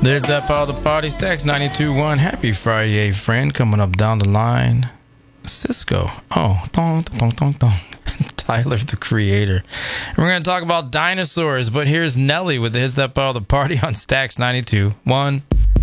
There's that part of the party. Stacks 92.1. Happy Friday, friend. Coming up down the line, Cisco. Oh, dong, dong, dong, dong. Tyler, the Creator. And we're going to talk about dinosaurs, but here's Nelly with the Hits That Part of the Party on Stacks 92.1.